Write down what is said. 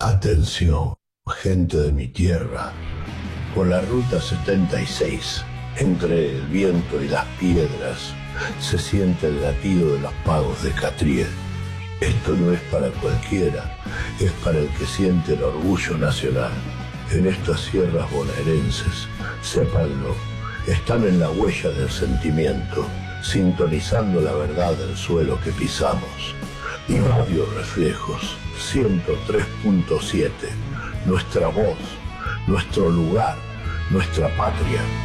Atención, gente de mi tierra, por la ruta 76, entre el viento y las piedras, se siente el latido de los pagos de Catriel. Esto no es para cualquiera, es para el que siente el orgullo nacional. En estas sierras bonaerenses, sépanlo, están en la huella del sentimiento, sintonizando la verdad del suelo que pisamos. Y Radio Reflejos 103.7, nuestra voz, nuestro lugar, nuestra patria.